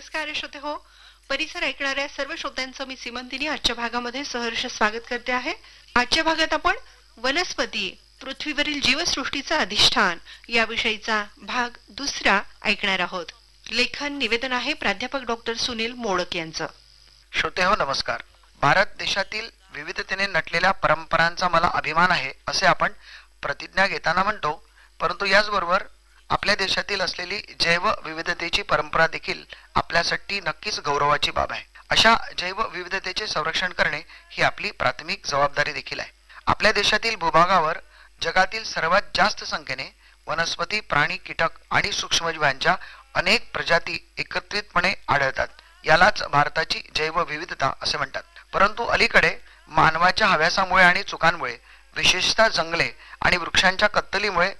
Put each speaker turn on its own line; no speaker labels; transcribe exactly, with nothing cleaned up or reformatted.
नमस्कार श्रोते हो, परिसर ऐकणाऱ्या सर्व श्रोत्यांचं मी सीमंतिनी आजच्या भागामध्ये सहर्ष स्वागत करते आहे. आजच्या भागात आपण वनस्पती, पृथ्वीवरील जीवसृष्टीचा अधिष्ठान याविषयीचा भाग दुसरा ऐकणार आहोत. लेखन निवेदन आहे प्राध्यापक डॉक्टर सुनील मोडक यांचं.
श्रोते हो नमस्कार. भारत देशातील विविधतेने नटलेल्या परंपरांचा मला अभिमान आहे असे आपण प्रतिज्ञा घेताना म्हणतो, परंतु याचबरोबर आपल्या देशातील असलेली जैव विविधतेची परंपरा देखील आपल्यासाठी नक्कीच गौरवाची बाब आहे. अशा जैव विविधतेचे संरक्षण करणे ही आपली प्राथमिक जबाबदारी देखील आहे. आपल्या देशातील भूभागावर जगातील सर्वात जास्त संख्येने वनस्पती, प्राणी, कीटक आणि सूक्ष्मजीवांच्या अनेक प्रजाती एकत्रितपणे आढळतात. यालाच भारताची जैव विविधता असे म्हणतात. परंतु अलीकडे मानवाच्या हव्यासामुळे आणि चुकांमुळे, विशेषतः जंगले आणि वृक्षांच्या कत्तलीमुळे